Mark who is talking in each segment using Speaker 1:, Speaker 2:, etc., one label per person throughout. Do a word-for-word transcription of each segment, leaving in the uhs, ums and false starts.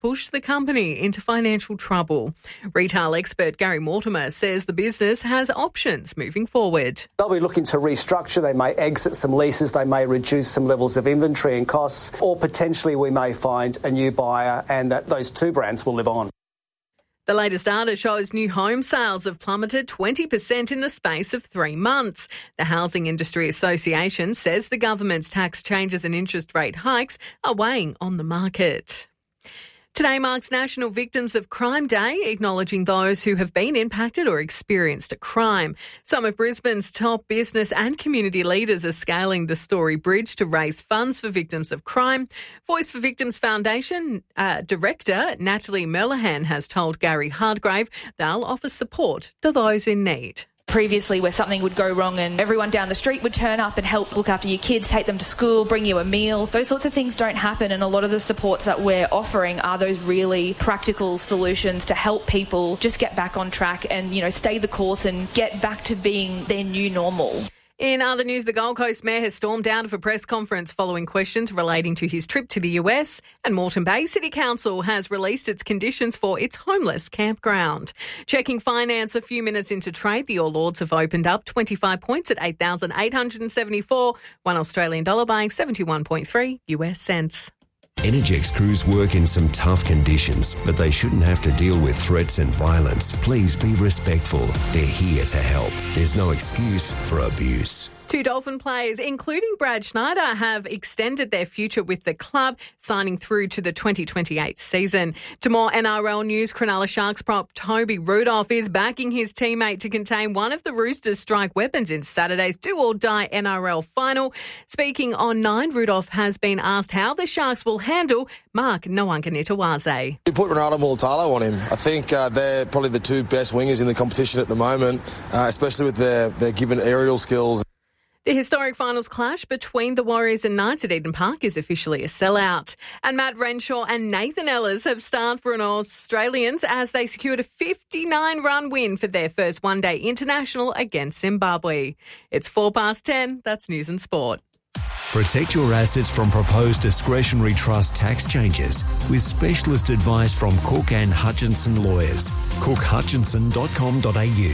Speaker 1: pushed the company into financial trouble. Retail expert Gary Mortimer says the business has options moving forward.
Speaker 2: They'll be looking to restructure. They may exit some leases. They may reduce some levels of inventory and costs, or potentially we may find a new buyer and that those two brands will live on.
Speaker 1: The latest data shows new home sales have plummeted twenty percent in the space of three months. The Housing Industry Association says the government's tax changes and interest rate hikes are weighing on the market. Today marks National Victims of Crime Day, acknowledging those who have been impacted or experienced a crime. Some of Brisbane's top business and community leaders are scaling the Story Bridge to raise funds for victims of crime. Voice for Victims Foundation uh, Director Natalie Merlihan has told Gary Hardgrave they'll offer support to those in need.
Speaker 3: Previously, where something would go wrong and everyone down the street would turn up and help look after your kids, take them to school, bring you a meal, those sorts of things don't happen, and a lot of the supports that we're offering are those really practical solutions to help people just get back on track and, you know, stay the course and get back to being their new normal.
Speaker 1: In other news, the Gold Coast Mayor has stormed out of a press conference following questions relating to his trip to the U S, and Moreton Bay City Council has released its conditions for its homeless campground. Checking finance a few minutes into trade, the All Ords have opened up twenty-five points at eight thousand eight hundred seventy-four, one Australian dollar buying seventy-one point three U S cents.
Speaker 4: Energex crews work in some tough conditions, but they shouldn't have to deal with threats and violence. Please be respectful. They're here to help. There's no excuse for abuse.
Speaker 1: Two Dolphin players, including Brad Schneider, have extended their future with the club, signing through to the twenty twenty-eight season. To more N R L news, Cronulla Sharks prop Toby Rudolph is backing his teammate to contain one of the Roosters' strike weapons in Saturday's do-or-die N R L final. Speaking on Nine, Rudolph has been asked how the Sharks will handle Mark Nwanganitawaze.
Speaker 5: You put Ronaldo Mulatalo on him. I think uh, they're probably the two best wingers in the competition at the moment, uh, especially with their, their given aerial skills.
Speaker 1: The historic finals clash between the Warriors and Knights at Eden Park is officially a sellout. And Matt Renshaw and Nathan Ellis have starred for an Australians as they secured a fifty-nine run win for their first one-day international against Zimbabwe. It's four past ten. That's News and Sport.
Speaker 4: Protect your assets from proposed discretionary trust tax changes with specialist advice from Cook and Hutchinson Lawyers. cook hutchinson dot com dot a u.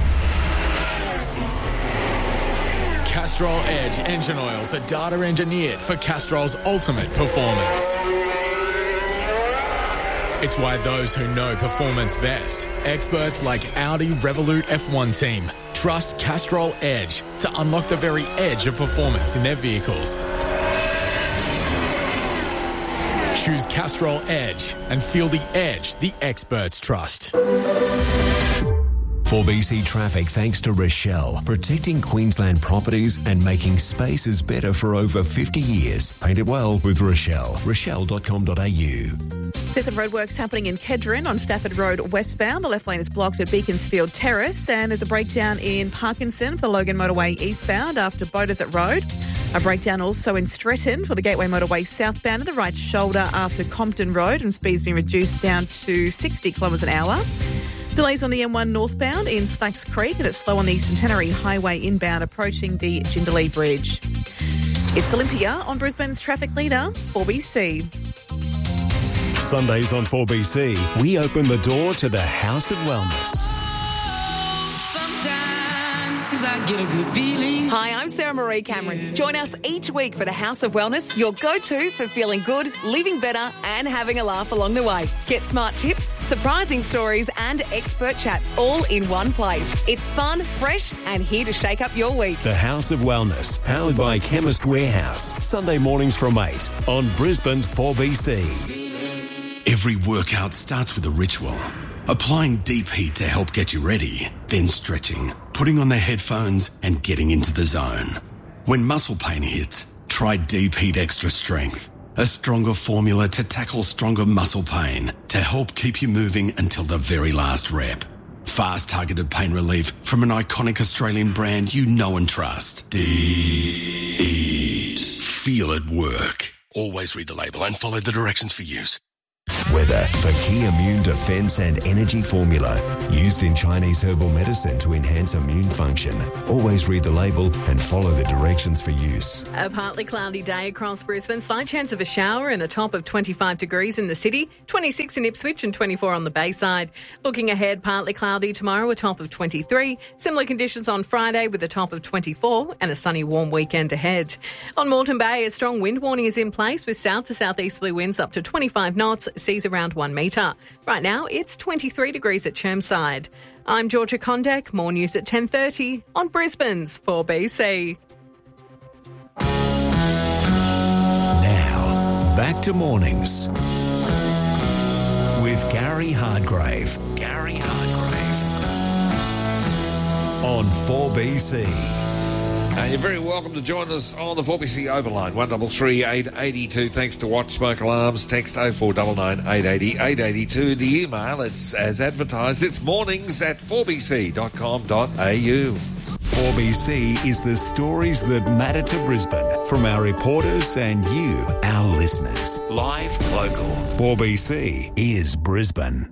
Speaker 6: Castrol Edge engine oils are data engineered for Castrol's ultimate performance. It's why those who know performance best, experts like Audi Revolut F one team, trust Castrol Edge to unlock the very edge of performance in their vehicles. Choose Castrol Edge and feel the edge the experts trust.
Speaker 4: four B C Traffic thanks to Rochelle, protecting Queensland properties and making spaces better for over fifty years. Paint it well with Rochelle. rochelle dot com dot a u.
Speaker 7: There's some roadworks happening in Kedron on Stafford Road westbound. The left lane is blocked at Beaconsfield Terrace, and there's a breakdown in Parkinson for Logan Motorway eastbound after Beaudesert Road. A breakdown also in Stretton for the Gateway Motorway southbound at the right shoulder after Compton Road, and speed's been reduced down to sixty kilometres an hour. Delays on the M one northbound in Slacks Creek, and it's slow on the Centenary Highway inbound approaching the Jindalee Bridge. It's Olympia on Brisbane's traffic leader, four B C.
Speaker 4: Sundays on four B C, we open the door to the House of Wellness.
Speaker 8: I get a good feeling.
Speaker 9: Hi, I'm Sarah Marie Cameron. Join us each week for the House of Wellness, your go-to for feeling good, living better and having a laugh along the way. Get smart tips, surprising stories and expert chats all in one place. It's fun, fresh and here to shake up your week.
Speaker 4: The House of Wellness, powered by Chemist Warehouse. Sunday mornings from eight on Brisbane's four B C.
Speaker 10: Every workout starts with a ritual. Applying deep heat to help get you ready, then stretching, putting on the headphones and getting into the zone. When muscle pain hits, try Deep Heat Extra Strength, a stronger formula to tackle stronger muscle pain to help keep you moving until the very last rep. Fast targeted pain relief from an iconic Australian brand you know and trust. Deep Heat. Feel it work. Always read the label and follow the directions for use.
Speaker 4: weather for Key Immune Defense and Energy Formula. Used in Chinese herbal medicine to enhance immune function. Always read the label and follow the directions for use.
Speaker 1: A partly cloudy day across Brisbane. Slight chance of a shower and a top of twenty-five degrees in the city, twenty-six in Ipswich and twenty-four on the Bayside. Looking ahead, partly cloudy tomorrow, a top of twenty-three. Similar conditions on Friday with a top of twenty-four and a sunny warm weekend ahead. On Moreton Bay, a strong wind warning is in place with south to southeasterly winds up to twenty-five knots, seas around one metre. Right now, it's twenty-three degrees at Chermside. I'm Georgia Condek. More news at ten thirty on Brisbane's four B C.
Speaker 4: Now, back to mornings with Gary Hardgrave. Gary Hardgrave on four B C.
Speaker 11: Uh, you're very welcome to join us on the four B C Overline, one three three, eight eight two. Thanks to Watch Smoke Alarms. Text oh four nine nine, eight eight zero, eight eight two. The email, it's as advertised. It's mornings at four b c dot com dot a u.
Speaker 4: four B C is the stories that matter to Brisbane from our reporters and you, our listeners. Live, local. four B C is Brisbane.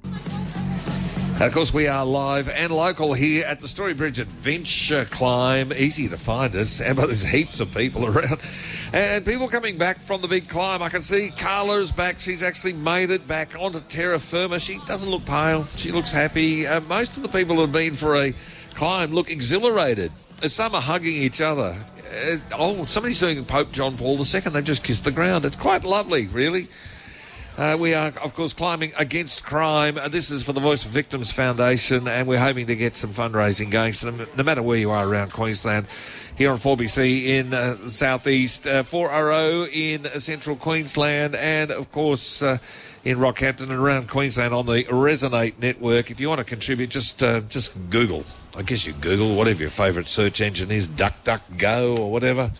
Speaker 11: And of course, we are live and local here at the Story Bridge Adventure Climb. Easy to find us, but there's heaps of people around. And people coming back from the big climb. I can see Carla's back. She's actually made it back onto terra firma. She doesn't look pale. She looks happy. Uh, most of the people who have been for a climb look exhilarated. Some are hugging each other. Uh, oh, somebody's doing Pope John Paul the Second. They've just kissed the ground. It's quite lovely, really. Uh, we are, of course, climbing against crime. Uh, this is for the Voice of Victims Foundation, and we're hoping to get some fundraising going. So no, no matter where you are around Queensland, here on four B C in uh, the southeast, uh, four R O in uh, central Queensland, and, of course, uh, in Rockhampton and around Queensland on the Resonate network. If you want to contribute, just uh, just Google. I guess you Google whatever your favourite search engine is, DuckDuckGo or whatever.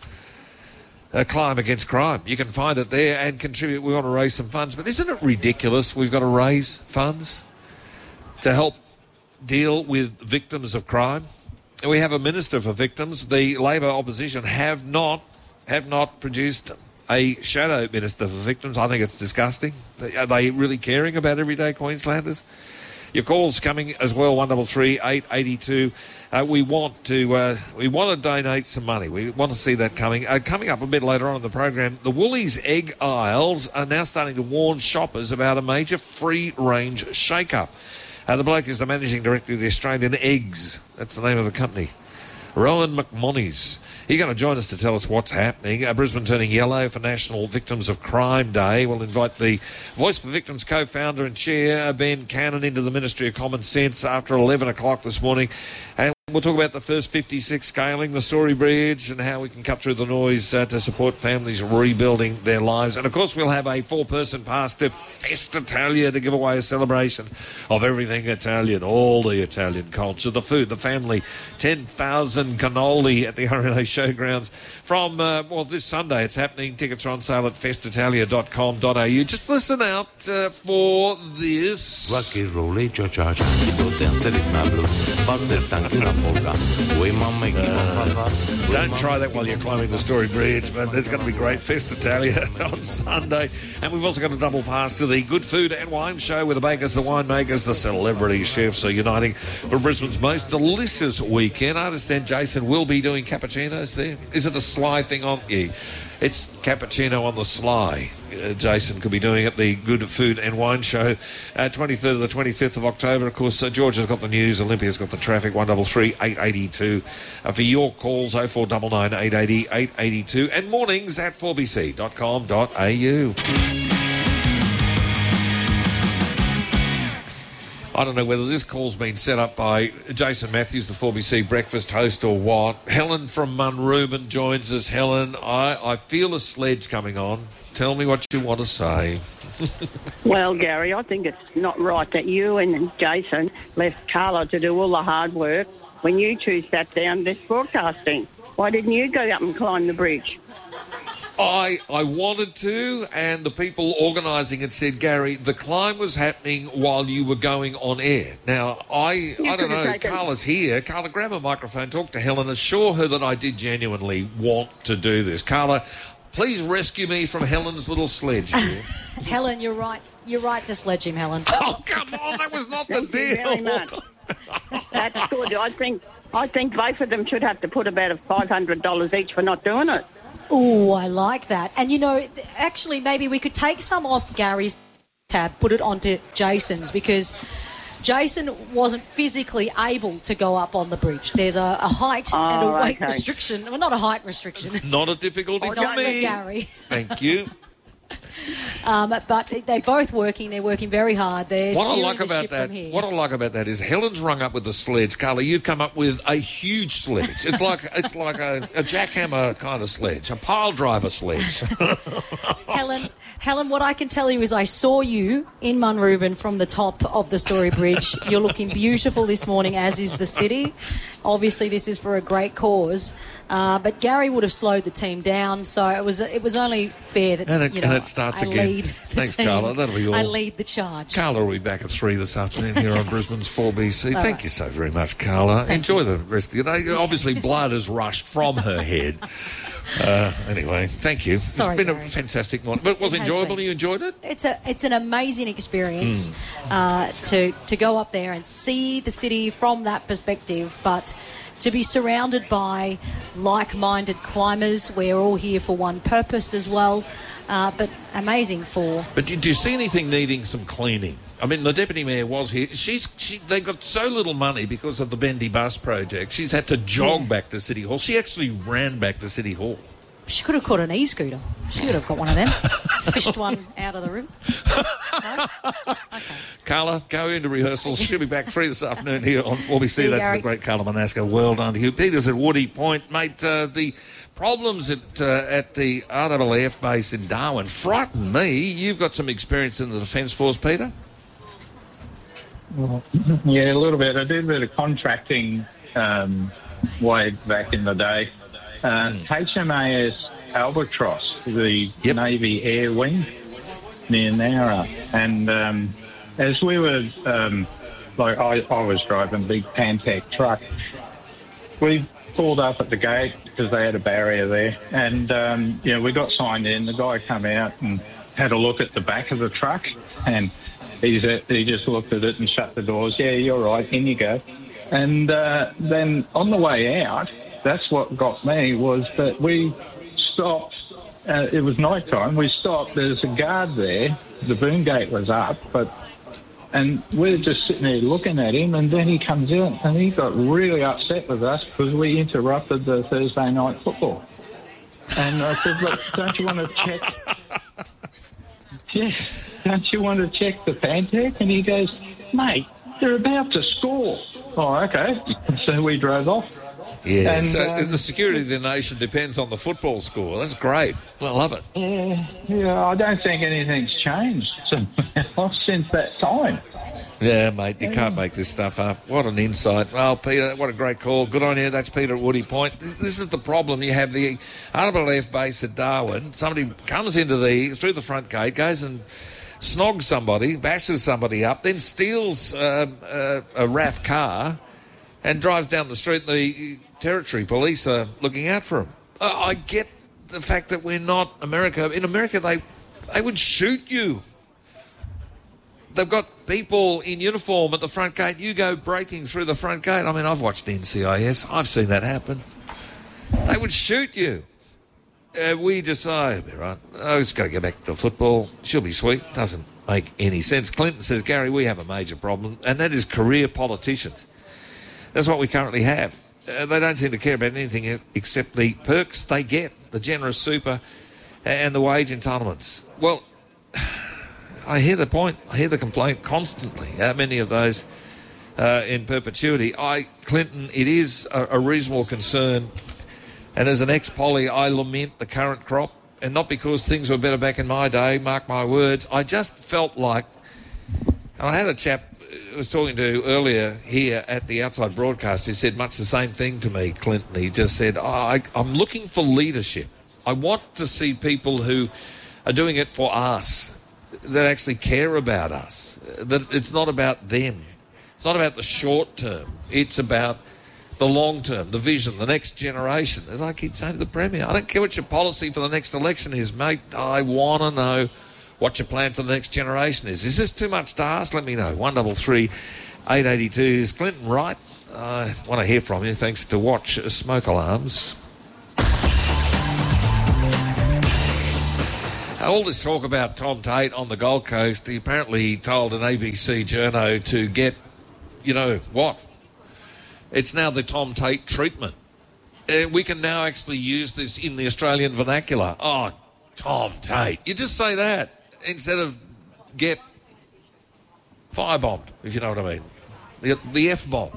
Speaker 11: Uh, climb against crime. You can find it there and contribute. We want to raise some funds. But isn't it ridiculous we've got to raise funds to help deal with victims of crime? And we have a minister for victims. The Labor opposition have not have not produced a shadow minister for victims. I think it's disgusting. Are they really caring about everyday Queenslanders? Your calls coming as well, one three three, eight eight two. Uh, we want to uh, we want to donate some money. We want to see that coming. Uh, coming up a bit later on in the program, the Woolies egg aisles are now starting to warn shoppers about a major free-range shake-up. Uh, the bloke is the managing director of the Australian Eggs. That's the name of the company. Rowan McMonnies. He's going to join us to tell us what's happening. Uh, Brisbane turning yellow for National Victims of Crime Day. We'll invite the Voice for Victims co-founder and chair, uh, Ben Cannon, into the Ministry of Common Sense after eleven o'clock this morning. And we'll talk about the first fifty-six scaling the Story Bridge and how we can cut through the noise uh, to support families rebuilding their lives. And, of course, we'll have a four-person pass to Festa Italia to give away a celebration of everything Italian, all the Italian culture, the food, the family, ten thousand cannoli at the R N A Showgrounds from, uh, well, this Sunday. It's happening. Tickets are on sale at festa italia dot com dot a u. Just listen out uh, for this. Uh, don't try that while you're climbing the Story Bridge, but it's going to be great. Festa Italia on Sunday. And we've also got a double pass to the Good Food and Wine Show where the bakers, the winemakers, the celebrity chefs are uniting for Brisbane's most delicious weekend. I understand Jason will be doing cappuccinos there. Is it a sly thing on? Yeah. It's cappuccino on the sly. Uh, Jason could be doing at the Good Food and Wine Show, uh, twenty-third to the twenty-fifth of October. Of course, uh, George has got the news. Olympia's got the traffic. one three three, eight eight two. Uh, for your calls, oh four nine nine, eight eight zero, eight eight two. And mornings at four b c dot com dot a u. I don't know whether this call's been set up by Jason Matthews, the four B C breakfast host, or what. Helen from Munrooban joins us. Helen, I, I feel a sledge coming on. Tell me what you want to say.
Speaker 12: Well, Gary, I think it's not right that you and Jason left Carla to do all the hard work when you two sat down this broadcasting. Why didn't you go up and climb the bridge?
Speaker 11: I I wanted to, and the people organising it said, Gary, the climb was happening while you were going on air. Now, I you I don't know, taken... Carla's here. Carla, grab a microphone, talk to Helen, assure her that I did genuinely want to do this. Carla, please rescue me from Helen's little sledge here.
Speaker 13: Helen, you're right. You're right to sledge him, Helen.
Speaker 11: Oh, come on, that was not the
Speaker 12: Thank you very
Speaker 11: deal.
Speaker 12: much. That's good. I think I think both of them should have to put about five hundred dollars each for not doing it.
Speaker 13: Oh, I like that. And, you know, actually, maybe we could take some off Gary's tab, put it onto Jason's, because Jason wasn't physically able to go up on the bridge. There's a, a height
Speaker 12: Oh,
Speaker 13: and a weight
Speaker 12: okay.
Speaker 13: restriction. Well, not a height restriction.
Speaker 11: Not a difficulty
Speaker 13: Oh,
Speaker 11: for
Speaker 13: not
Speaker 11: me.
Speaker 13: Gary.
Speaker 11: Thank you.
Speaker 13: Um, but they're both working. They're working very hard. They're
Speaker 11: What I
Speaker 13: steering
Speaker 11: like
Speaker 13: the
Speaker 11: about
Speaker 13: ship
Speaker 11: that,
Speaker 13: from here.
Speaker 11: what I like about that is Helen's rung up with the sledge. Carla, you've come up with a huge sledge. It's like it's like a, a jackhammer kind of sledge, a pile driver sledge.
Speaker 13: Helen, Helen, what I can tell you is I saw you in Munrooban from the top of the Story Bridge. You're looking beautiful this morning, as is the city. Obviously, this is for a great cause. Uh, but Gary would have slowed the team down, so it was it was only fair that
Speaker 11: And it-
Speaker 13: you know,
Speaker 11: and it starts
Speaker 13: I
Speaker 11: again.
Speaker 13: lead the
Speaker 11: Thanks,
Speaker 13: team.
Speaker 11: Carla. That'll be all.
Speaker 13: I lead the charge.
Speaker 11: Carla will be back at three this afternoon here on Brisbane's four B C.
Speaker 13: All
Speaker 11: Thank
Speaker 13: right.
Speaker 11: you so very much, Carla. Enjoy the rest of your day. Obviously, blood has rushed from her head. Uh, anyway, thank you.
Speaker 13: Sorry,
Speaker 11: it's been
Speaker 13: Gary.
Speaker 11: a fantastic morning. But it was
Speaker 13: It has
Speaker 11: enjoyable.
Speaker 13: been.
Speaker 11: You enjoyed it?
Speaker 13: It's a it's an amazing experience
Speaker 11: Mm.
Speaker 13: uh, to to go up there and see the city from that perspective, but to be surrounded by like-minded climbers. We're all here for one purpose as well, uh, but amazing for...
Speaker 11: But do, do you see anything needing some cleaning? I mean, the deputy mayor was here. She's she, they got so little money because of the Bendy Bus project. She's had to jog
Speaker 13: Yeah.
Speaker 11: back to City Hall. She actually ran back to City Hall.
Speaker 13: She could have caught an e-scooter. She could have got one of them. Fished one out of the room.
Speaker 11: Carla, go into rehearsals. She'll be back three this afternoon here on four B C.
Speaker 13: See you,
Speaker 11: That's
Speaker 13: Gary.
Speaker 11: the great Carla Manasco. Well done to you. Peter's at Woody Point. Mate, uh, the problems at uh, at the R A A F base in Darwin frighten me. You've got some experience in the Defence Force, Peter?
Speaker 14: Well, yeah, a little bit. I did a bit of contracting um, way back in the day. Uh, H M A S Albatross, the Navy Air Wing near Nowra. And um, as we were, um, like I, I was driving a big Pantec truck, we pulled up at the gate because they had a barrier there. And, um, you know, we got signed in. The guy come out and had a look at the back of the truck, and he's, uh, he just looked at it and shut the doors. Yeah, you're right, in you go. And uh, then on the way out, that's what got me, was that we stopped. Uh, it was night time. We stopped. There's a guard there. The boom gate was up, but and we're just sitting there looking at him. And then he comes out and he got really upset with us because we interrupted the Thursday night football. And I said, "Look, don't you want to check? Yeah, don't you want to check the Pantec?" And he goes, "Mate, they're about to score." Oh, okay. So we drove off.
Speaker 11: Yeah,
Speaker 14: And,
Speaker 11: so
Speaker 14: um,
Speaker 11: the security of the nation depends on the football score. That's great. I love it.
Speaker 14: Yeah, yeah, I don't think anything's changed since that time.
Speaker 11: Yeah, mate, you can't make this stuff up. What an insight. Well, Peter, what a great call. Good on you. That's Peter at Woody Point. This is the problem. You have the R A A F base at Darwin. Somebody comes into the, through the front gate, goes and snogs somebody, bashes somebody up, then steals uh, uh, a R A F car and drives down the street, and the territory police are looking out for him. Uh, I get the fact that we're not America. In America, they they would shoot you. They've got people in uniform at the front gate. You go breaking through the front gate. I mean, I've watched N C I S. I've seen that happen. They would shoot you. Uh, we decide, right, oh, it's got to go back to football. She'll be sweet. Doesn't make any sense. Clinton says, Gary, we have a major problem, and that is career politicians. That's what we currently have. Uh, they don't seem to care about anything except the perks they get, the generous super and the wage entitlements. Well, I hear the point. I hear the complaint constantly. How many of those uh, in perpetuity? I, Clinton, it is a, a reasonable concern. And as an ex-poly, I lament the current crop. And not because things were better back in my day, mark my words. I just felt like... And I had a chap I was talking to earlier here at the Outside Broadcast who said much the same thing to me, Clinton. He just said, oh, I, I'm looking for leadership. I want to see people who are doing it for us, that actually care about us, that it's not about them. It's not about the short term. It's about the long term, the vision, the next generation. As I keep saying to the Premier, I don't care what your policy for the next election is, mate. I want to know what your plan for the next generation is. Is this too much to ask? Let me know. one double three eight eighty two. Is Clinton right? I want to hear from you. Thanks to Watch Smoke Alarms. All this talk about Tom Tate on the Gold Coast, he apparently told an A B C journo to get, you know what? It's now the Tom Tate treatment. Uh, we can now actually use this in the Australian vernacular. Oh, Tom Tate. You just say that instead of get firebombed, if you know what I mean. The, the F-bomb.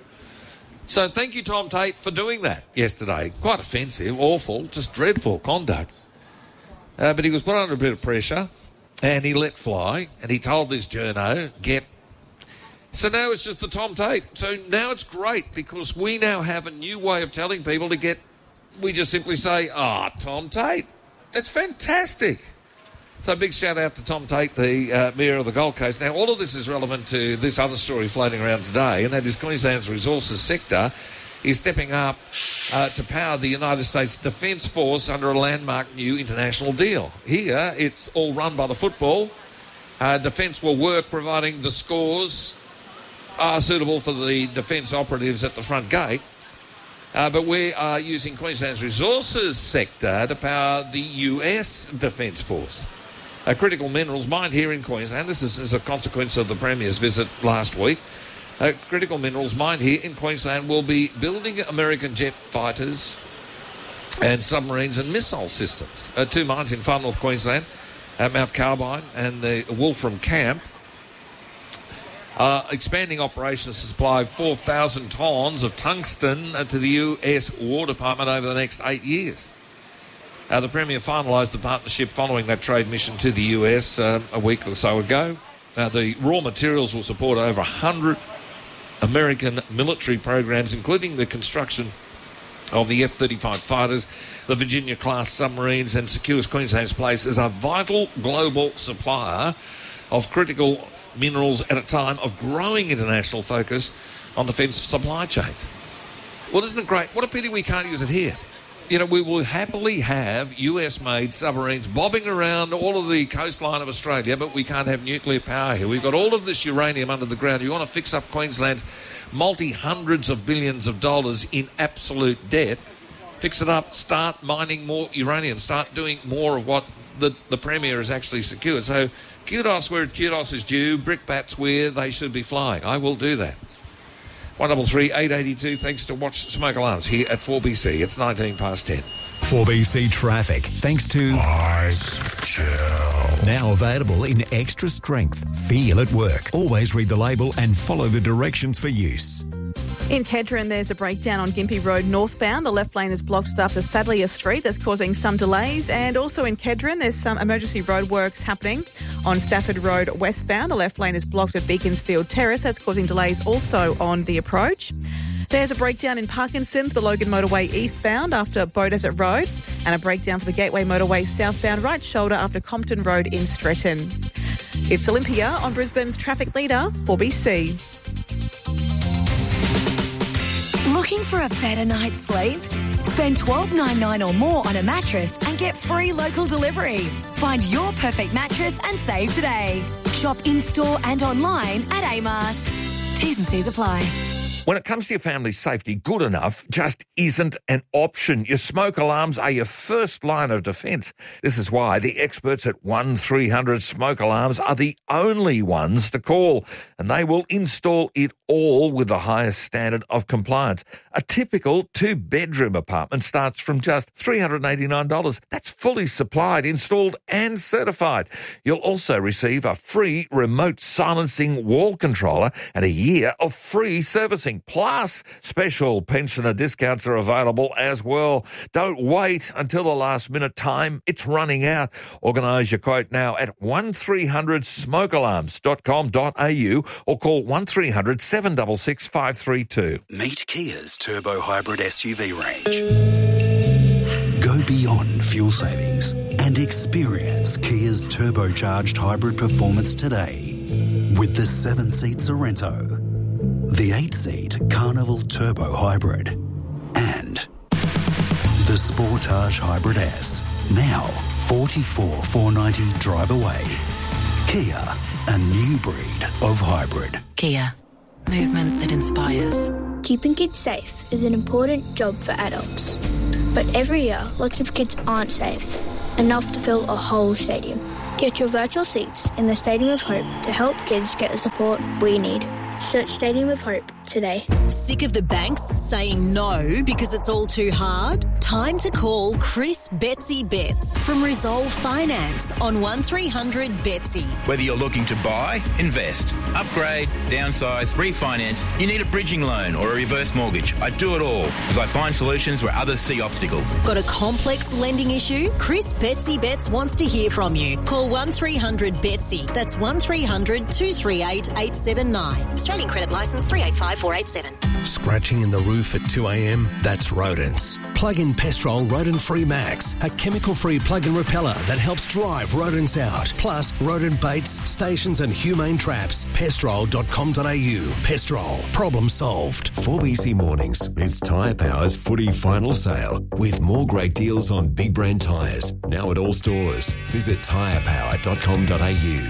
Speaker 11: So thank you, Tom Tate, for doing that yesterday. Quite offensive, awful, just dreadful conduct. Uh, but he was put under a bit of pressure, and he let fly, and he told this journo, get... So now it's just the Tom Tate. So now it's great, because we now have a new way of telling people to get... We just simply say, ah, oh, Tom Tate. That's fantastic. So big shout-out to Tom Tate, the uh, Mayor of the Gold Coast. Now, all of this is relevant to this other story floating around today, and that is Queensland's resources sector is stepping up uh, to power the United States Defence Force under a landmark new international deal. Here, it's all run by the football. Uh, defence will work providing the scores are suitable for the defence operatives at the front gate. Uh, but we are using Queensland's resources sector to power the U S Defence Force. A critical minerals mined here in Queensland. This is as a consequence of the Premier's visit last week. Uh, critical minerals mined here in Queensland will be building American jet fighters and submarines and missile systems. Uh, two mines in far north Queensland, uh, Mount Carbine and the Wolfram Camp, uh, expanding operations to supply four thousand tonnes of tungsten uh, to the U S War Department over the next eight years. Uh, the Premier finalised the partnership following that trade mission to the U S uh, a week or so ago. Uh, the raw materials will support over one hundred American military programs, including the construction of the F thirty-five fighters, the Virginia-class submarines, and secures Queensland's place as a vital global supplier of critical minerals at a time of growing international focus on defence supply chains. Well, isn't it great? What a pity we can't use it here. You know, we will happily have U S-made submarines bobbing around all of the coastline of Australia, but we can't have nuclear power here. We've got all of this uranium under the ground. You want to fix up Queensland's multi-hundreds of billions of dollars in absolute debt, fix it up, start mining more uranium, start doing more of what the, the Premier has actually secured. So kudos where kudos is due, brickbats where they should be flying. I will do that. one double three eight eighty two, thanks to Watch Smoke Alarms here at four B C. It's nineteen past ten.
Speaker 4: four B C Traffic, thanks to Ice Chill. Now available in extra strength. Feel at work. Always read the label and follow the directions for use.
Speaker 7: In Kedron, there's a breakdown on Gympie Road northbound. The left lane is blocked after Sadlier Street. That's causing some delays. And also in Kedron, there's some emergency roadworks happening on Stafford Road westbound. The left lane is blocked at Beaconsfield Terrace. That's causing delays also on the approach. There's a breakdown in Parkinson for the Logan Motorway eastbound after Bow Desert Road, and a breakdown for the Gateway Motorway southbound right shoulder after Compton Road in Stretton. It's Olympia on Brisbane's traffic leader, four B C.
Speaker 15: Looking for a better night's sleep? Spend twelve dollars ninety-nine or more on a mattress and get free local delivery. Find your perfect mattress and save today. Shop in-store and online at Amart. T's and C's apply.
Speaker 11: When it comes to your family's safety, good enough just isn't an option. Your smoke alarms are your first line of defence. This is why the experts at one three hundred Smoke Alarms are the only ones to call, and they will install it all with the highest standard of compliance. A typical two-bedroom apartment starts from just three hundred eighty-nine dollars. That's fully supplied, installed and certified. You'll also receive a free remote silencing wall controller and a year of free servicing. Plus, special pensioner discounts are available as well. Don't wait until the last minute time. It's running out. Organise your quote now at one three hundred smoke alarms dot com dot a u or call one three hundred seven six six five three two.
Speaker 16: Meet Kia's Turbo Hybrid S U V range. Go beyond fuel savings and experience Kia's turbocharged hybrid performance today with the seven-seat Sorrento, the eight-seat Carnival Turbo Hybrid, and the Sportage Hybrid S. Now, forty-four four ninety drive away. Kia, a new breed of hybrid.
Speaker 17: Kia, movement that inspires.
Speaker 18: Keeping kids safe is an important job for adults. But every year, lots of kids aren't safe, enough to fill a whole stadium. Get your virtual seats in the Stadium of Hope to help kids get the support we need. Search Stadium of Hope today.
Speaker 19: Sick of the banks saying no because it's all too hard? Time to call Chris Betsy Betts from Resolve Finance on one three hundred Betsy.
Speaker 20: Whether you're looking to buy, invest, upgrade, downsize, refinance, you need a bridging loan or a reverse mortgage. I do it all as I find solutions where others see obstacles.
Speaker 19: Got a complex lending issue? Chris Betsy Betts wants to hear from you. Call one three hundred Betsy. That's one three hundred two three eight eight seven nine. Australian credit licence three eight five four eight seven.
Speaker 4: Scratching in the roof at two a.m? That's rodents. Plug in Pestrol Rodent Free Max, a chemical-free plug-in repeller that helps drive rodents out. Plus, rodent baits, stations and humane traps. pestrol dot com dot a u. Pestrol. Problem solved. For B C Mornings, it's Tyre Power's footy final sale with more great deals on big brand tyres. Now at all stores. Visit tyre power dot com dot a u.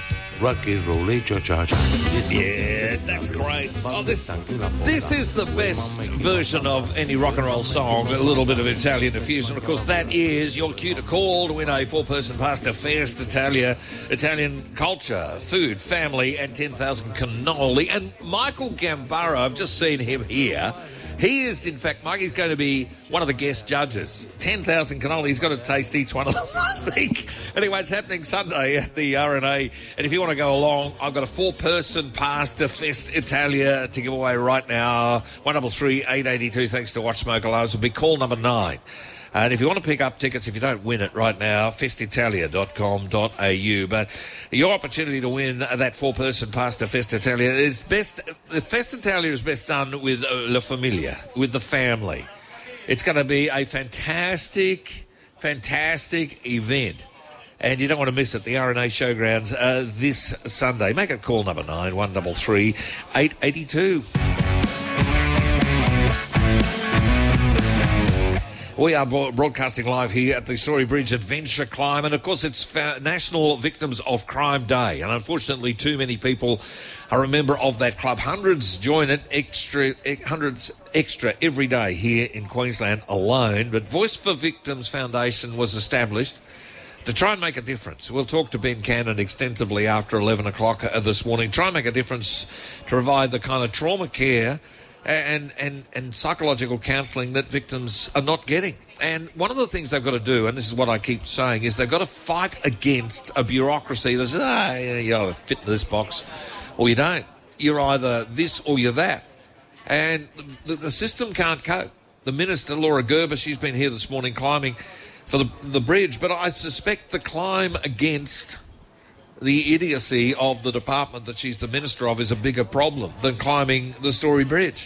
Speaker 11: Yeah, that's great. Oh, this, this is the best version of any rock and roll song, a little bit of Italian infusion. Of course, that is your cue to call to win a four-person pasta Fest Italia, Italian culture, food, family, and ten thousand cannoli. And Michael Gambaro, I've just seen him here. He is, in fact, Mike, he's going to be one of the guest judges. ten thousand cannoli, he's got to taste each one of them, I think. Anyway, it's happening Sunday at the R N A. And if you want to go along, I've got a four-person pasta Fest Italia to give away right now. one three three eight eight two, thanks to Watch Smoke Alarms. It'll be call number nine. And if you want to pick up tickets, if you don't win it right now, festitalia dot com dot a u. But your opportunity to win that four-person pasta Festitalia is best. The Festitalia is best done with uh, La Familia, with the family. It's going to be a fantastic, fantastic event. And you don't want to miss it. The R N A Showgrounds uh, this Sunday. Make a call number nine, one three three eight eight two. We are broadcasting live here at the Story Bridge Adventure Climb, and of course it's National Victims of Crime Day, and unfortunately too many people are a member of that club. Hundreds join it, extra, hundreds extra every day here in Queensland alone. But Voice for Victims Foundation was established to try and make a difference. We'll talk to Ben Cannon extensively after eleven o'clock this morning. Try and make a difference to provide the kind of trauma care and and and psychological counselling that victims are not getting. And one of the things they've got to do, and this is what I keep saying, is they've got to fight against a bureaucracy that says, ah, you either fit in this box or you don't. You're either this or you're that. And the, the system can't cope. The Minister, Laura Gerber, she's been here this morning climbing for the, the bridge, but I suspect the climb against the idiocy of the department that she's the Minister of is a bigger problem than climbing the Story Bridge.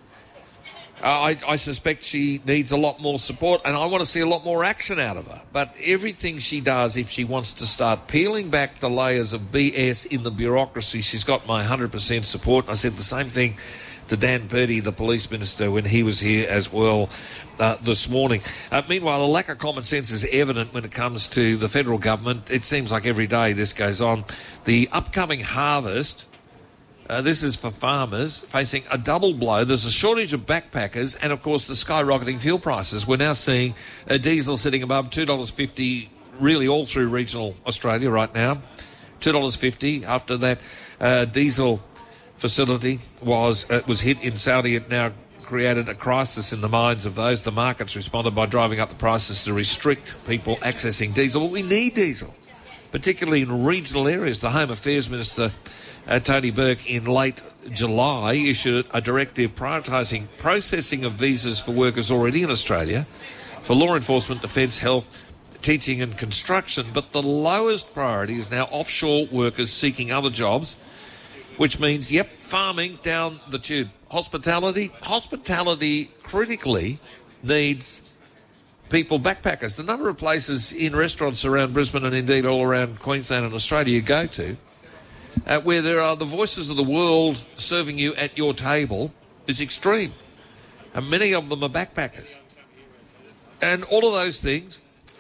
Speaker 11: Uh, I, I suspect she needs a lot more support, and I want to see a lot more action out of her. But everything she does, if she wants to start peeling back the layers of B S in the bureaucracy, she's got my one hundred percent support. And I said the same thing to Dan Purdy, the Police Minister, when he was here as well uh, this morning. Uh, meanwhile, the lack of common sense is evident when it comes to the federal government. It seems like every day this goes on. The upcoming harvest, uh, this is for farmers, facing a double blow. There's a shortage of backpackers and, of course, the skyrocketing fuel prices. We're now seeing uh, diesel sitting above two dollars fifty really all through regional Australia right now. two dollars fifty after that uh, diesel facility was uh, was hit in Saudi. It now created a crisis in the minds of those. The markets responded by driving up the prices to restrict people accessing diesel. Well, we need diesel, particularly in regional areas. The Home Affairs Minister, uh, Tony Burke, in late July issued a directive prioritising processing of visas for workers already in Australia for law enforcement, defence, health, teaching and construction. But the lowest priority is now offshore workers seeking other jobs, which means, yep, farming down the tube. Hospitality, hospitality critically needs people, backpackers. The number of places in restaurants around Brisbane and indeed all around Queensland and Australia you go to, uh, where there are the voices of the world serving you at your table, is extreme. And many of them are backpackers. And all of those things,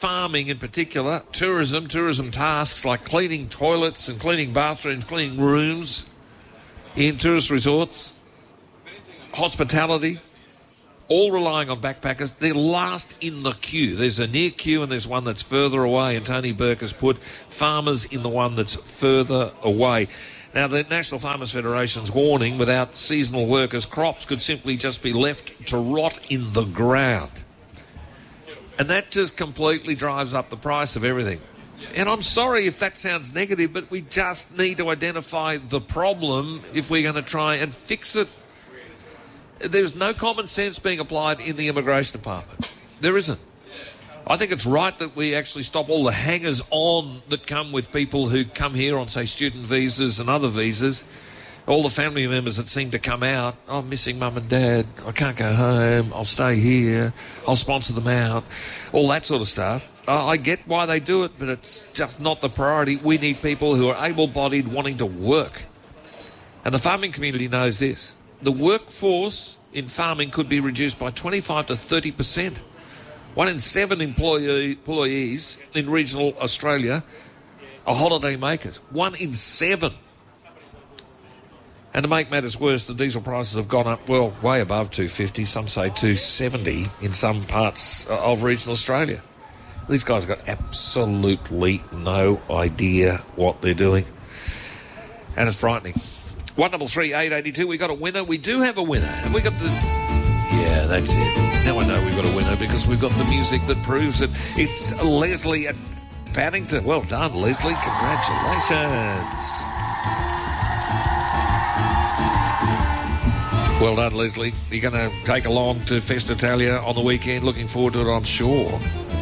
Speaker 11: farming in particular, tourism, tourism tasks like cleaning toilets and cleaning bathrooms, cleaning rooms in tourist resorts, hospitality, all relying on backpackers. They're last in the queue. There's a near queue and there's one that's further away, and Tony Burke has put farmers in the one that's further away. Now, the National Farmers Federation's warning, without seasonal workers, crops could simply just be left to rot in the ground. And that just completely drives up the price of everything. And I'm sorry if that sounds negative, but we just need to identify the problem if we're going to try and fix it. There's no common sense being applied in the Immigration Department. There isn't. I think it's right that we actually stop all the hangers-on that come with people who come here on, say, student visas and other visas. All the family members that seem to come out, oh, I'm missing mum and dad, I can't go home, I'll stay here, I'll sponsor them out, all that sort of stuff. Uh, I get why they do it, but it's just not the priority. We need people who are able-bodied, wanting to work. And the farming community knows this. The workforce in farming could be reduced by twenty-five to thirty percent. One in seven employee, employees in regional Australia are holiday makers. One in seven. And to make matters worse, the diesel prices have gone up, well, way above two fifty, some say two seventy in some parts of regional Australia. These guys have got absolutely no idea what they're doing. And it's frightening. one double three eight eight two, we got a winner. We do have a winner. And we got the... Yeah, that's it. Now I know we've got a winner because we've got the music that proves it. It's Leslie at Paddington. Well done, Leslie. Congratulations. Well done, Leslie. You're going to take along to Festitalia on the weekend. Looking forward to it, I'm sure.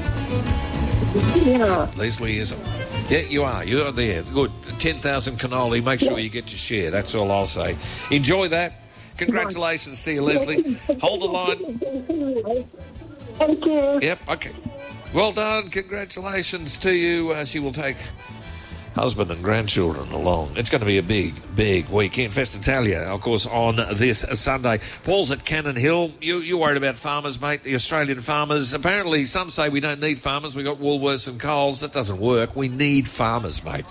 Speaker 12: Yeah.
Speaker 11: Leslie is... Yeah, you are. You're there. Good. ten thousand cannoli. Make sure you get your share. That's all I'll say. Enjoy that. Congratulations to you, Leslie. Hold the line.
Speaker 12: Thank you.
Speaker 11: Yep, okay. Well done. Congratulations to you. Uh, she will take husband and grandchildren along. It's going to be a big, big weekend. Festitalia, of course, on this Sunday. Paul's at Cannon Hill. You, you're worried about farmers, mate, the Australian farmers. Apparently, some say we don't need farmers. We've got Woolworths and Coles. That doesn't work. We need farmers, mate.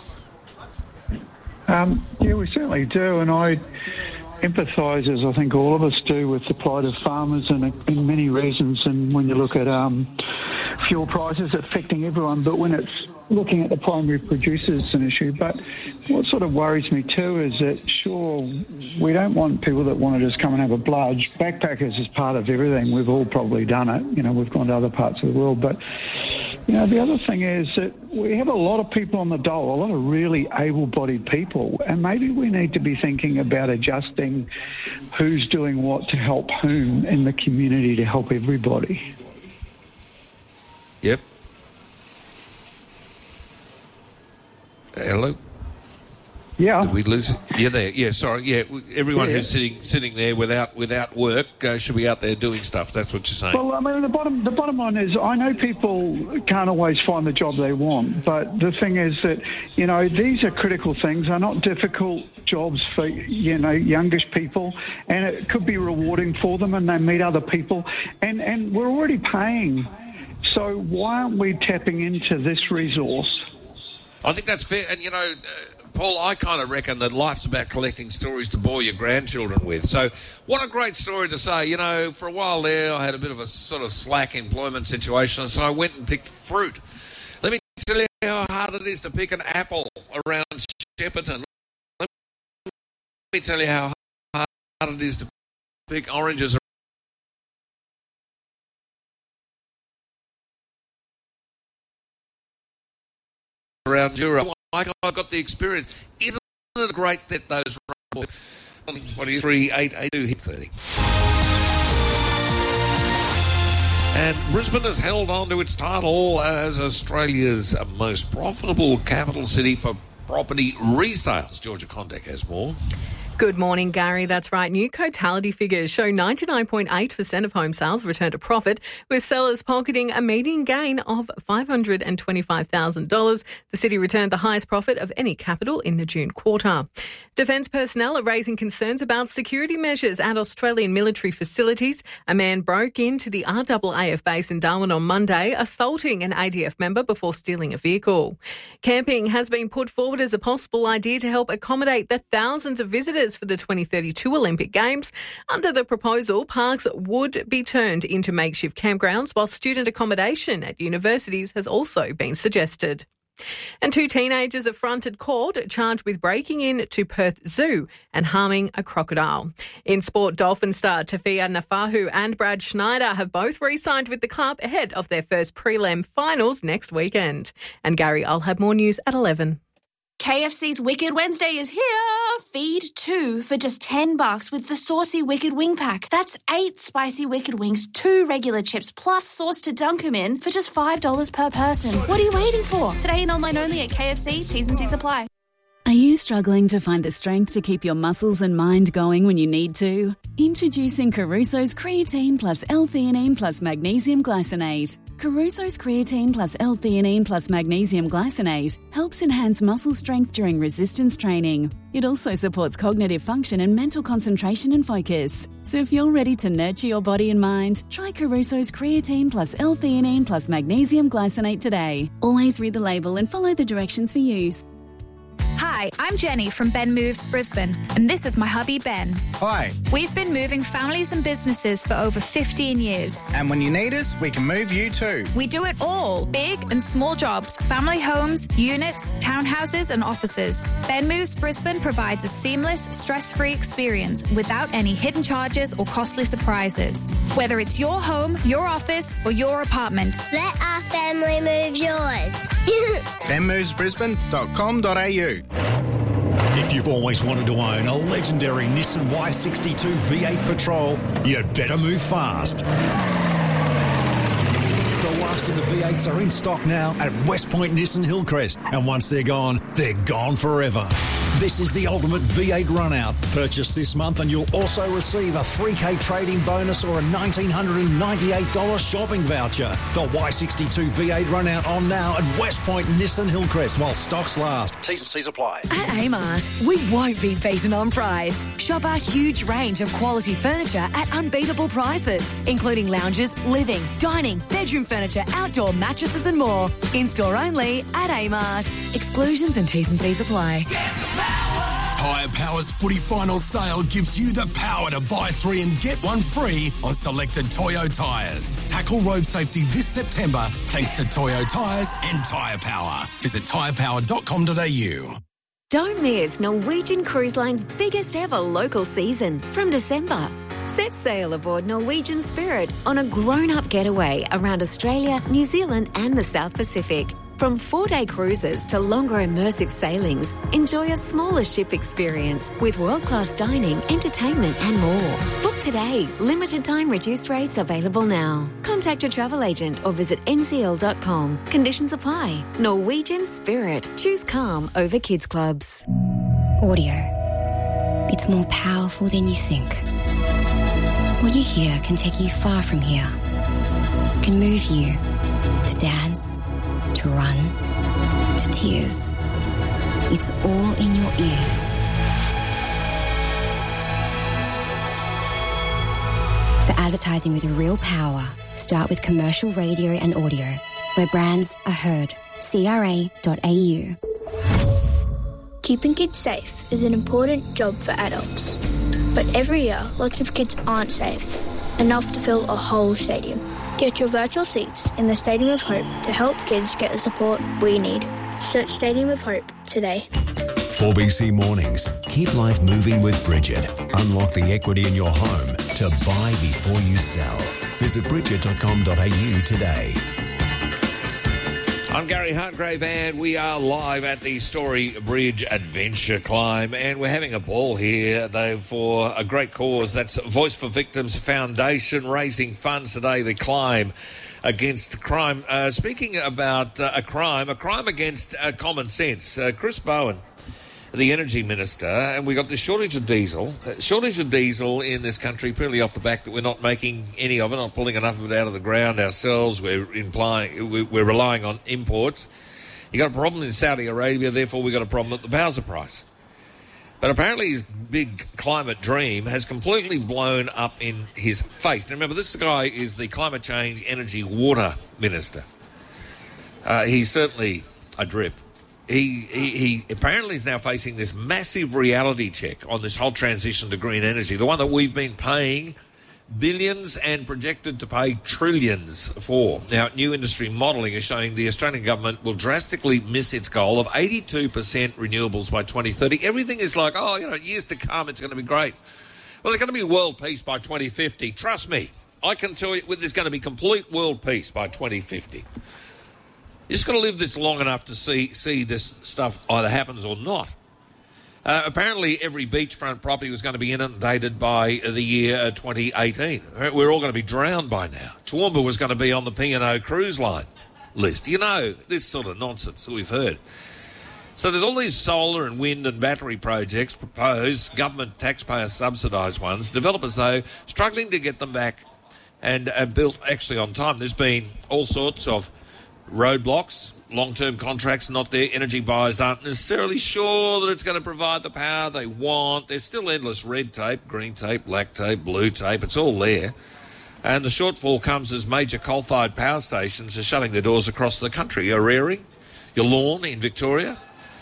Speaker 21: Um, yeah, we certainly do, and I empathise, as I think all of us do, with the plight of farmers and in many reasons. And when you look at um, fuel prices affecting everyone, but when it's looking at the primary producers, it's an issue. But what sort of worries me too is that, sure, we don't want people that want to just come and have a bludge. Backpackers is part of everything. We've all probably done it. You know, we've gone to other parts of the world. But, you know, the other thing is that we have a lot of people on the dole, a lot of really able-bodied people, and maybe we need to be thinking about adjusting who's doing what to help whom in the community to help everybody.
Speaker 11: Yep. Hello?
Speaker 21: Yeah.
Speaker 11: Did we lose it? Yeah, there. Yeah, sorry. Yeah, everyone
Speaker 21: Yeah.
Speaker 11: who's sitting sitting there without without work uh, should be out there doing stuff. That's what you're saying.
Speaker 21: Well, I mean, the bottom the bottom line is, I know people can't always find the job they want, but the thing is that, you know, these are critical things. They're not difficult jobs for, you know, youngish people, and it could be rewarding for them, and they meet other people, and and we're already paying. So why aren't we tapping into this resource?
Speaker 11: I think that's fair. And, you know, uh, Paul, I kind of reckon that life's about collecting stories to bore your grandchildren with. So what a great story to say. You know, for a while there, I had a bit of a sort of slack employment situation, so I went and picked fruit. Let me tell you how hard it is to pick an apple around Shepparton. Let me tell you how hard it is to pick oranges around Europe. I got the experience. Isn't it great that those what are you three eight eight two hit thirty? And Brisbane has held on to its title as Australia's most profitable capital city for property resales. Georgia Condek has more.
Speaker 1: Good morning, Gary. That's right. New Cotality figures show ninety-nine point eight percent of home sales returned a profit, with sellers pocketing a median gain of five hundred twenty-five thousand dollars. The city returned the highest profit of any capital in the June quarter. Defence personnel are raising concerns about security measures at Australian military facilities. A man broke into the R A A F base in Darwin on Monday, assaulting an A D F member before stealing a vehicle. Camping has been put forward as a possible idea to help accommodate the thousands of visitors for the twenty thirty-two Olympic Games. Under the proposal, parks would be turned into makeshift campgrounds, while student accommodation at universities has also been suggested. And two teenagers are fronted court charged with breaking in to Perth Zoo and harming a crocodile. In sport, Dolphin star Tafia Nafahu and Brad Schneider have both re-signed with the club ahead of their first prelim finals next weekend. And Gary, I'll have more news at eleven.
Speaker 2: K F C's Wicked Wednesday is here. Feed two for just ten bucks with the saucy Wicked Wing Pack. That's eight spicy Wicked Wings, two regular chips, plus sauce to dunk 'em in for just five dollars per person. What are you waiting for? Today and online only at K F C. T's and C's apply.
Speaker 22: Are you struggling to find the strength to keep your muscles and mind going when you need to? Introducing Caruso's Creatine Plus L-Theanine Plus Magnesium Glycinate. Caruso's Creatine Plus L-Theanine Plus Magnesium Glycinate helps enhance muscle strength during resistance training. It also supports cognitive function and mental concentration and focus. So if you're ready to nurture your body and mind, try Caruso's Creatine Plus L-Theanine Plus Magnesium Glycinate today. Always read the label and follow the directions for use.
Speaker 23: Hi, I'm Jenny from Ben Moves Brisbane, and this is my hubby Ben.
Speaker 24: Hi.
Speaker 23: We've been moving families and businesses for over fifteen years.
Speaker 24: And when you need us, we can move you too.
Speaker 23: We do it all, big and small jobs, family homes, units, townhouses and offices. Ben Moves Brisbane provides a seamless, stress-free experience without any hidden charges or costly surprises. Whether it's your home, your office or your apartment.
Speaker 18: Let our family move yours.
Speaker 24: ben moves brisbane dot com dot a u.
Speaker 25: If you've always wanted to own a legendary Nissan Y sixty-two V eight Patrol, you'd better move fast. The last of the V eights are in stock now at West Point Nissan Hillcrest, and once they're gone, they're gone forever. This is the ultimate V eight run-out. Purchase this month and you'll also receive a three K trading bonus or a one thousand nine hundred ninety-eight dollars shopping voucher. The Y sixty-two V eight run-out on now at West Point Nissan Hillcrest while stocks last. T's and C's apply.
Speaker 15: At Amart, we won't be beaten on price. Shop our huge range of quality furniture at unbeatable prices, including lounges, living, dining, bedroom furniture, outdoor mattresses and more. In-store only at Amart. Exclusions and T's and C's apply.
Speaker 10: Tyre Power's footy final sale gives you the power to buy three and get one free on selected Toyo tyres. Tackle road safety this September thanks to Toyo tyres and Tyre Power. Visit tyre power dot com dot a u.
Speaker 26: Don't miss Norwegian Cruise Line's biggest ever local season from December. Set sail aboard Norwegian Spirit on a grown-up getaway around Australia, New Zealand and the South Pacific. From four-day cruises to longer immersive sailings, enjoy a smaller ship experience with world-class dining, entertainment and more. Book today. Limited time reduced rates available now. Contact your travel agent or visit n c l dot com. Conditions apply. Norwegian Spirit. Choose calm over kids clubs.
Speaker 27: Audio. It's more powerful than you think. What you hear can take you far from here. It can move you to dance, to run, to tears. It's all in your ears. For advertising with real power, start with commercial radio and audio, where brands are heard. c r a dot a u.
Speaker 18: Keeping kids safe is an important job for adults. But every year, lots of kids aren't safe, enough to fill a whole stadium. Get your virtual seats in the Stadium of Hope to help kids get the support we need. Search Stadium of Hope today.
Speaker 4: four B C Mornings. Keep life moving with Bridget. Unlock the equity in your home to buy before you sell. Visit bridget dot com dot a u today.
Speaker 11: I'm Gary Hartgrave and we are live at the Story Bridge Adventure Climb, and we're having a ball here though for a great cause. That's Voice for Victims Foundation raising funds today, the climb against crime. Uh, speaking about uh, a crime, a crime against uh, common sense. Uh, Chris Bowen. the energy minister, and we got this shortage of diesel. Uh, shortage of diesel in this country, purely off the back that we're not making any of it, not pulling enough of it out of the ground ourselves. We're implying we're relying on imports. You got a problem in Saudi Arabia, therefore we got a problem at the Bowser price. But apparently his big climate dream has completely blown up in his face. Now remember, this guy is the climate change, energy, water minister. Uh, he's certainly a drip. He, he he apparently is now facing this massive reality check on this whole transition to green energy, the one that we've been paying billions and projected to pay trillions for. Now, new industry modelling is showing the Australian government will drastically miss its goal of eighty-two percent renewables by twenty thirty. Everything is like, oh, you know, years to come, it's going to be great. Well, there's going to be world peace by twenty fifty. Trust me, I can tell you there's going to be complete world peace by twenty fifty. You just got to live this long enough to see see this stuff either happens or not. Uh, apparently, every beachfront property was going to be inundated by the year twenty eighteen. We're all going to be drowned by now. Toowoomba was going to be on the P and O cruise line list. You know, this sort of nonsense that we've heard. So there's all these solar and wind and battery projects proposed, government taxpayer subsidised ones. Developers, though, struggling to get them back and uh, built actually on time. There's been all sorts of roadblocks, long-term contracts not there. Energy buyers aren't necessarily sure that it's going to provide the power they want. There's still endless red tape, green tape, black tape, blue tape. It's all there. And the shortfall comes as major coal-fired power stations are shutting their doors across the country. Awareary, your Lawn in Victoria.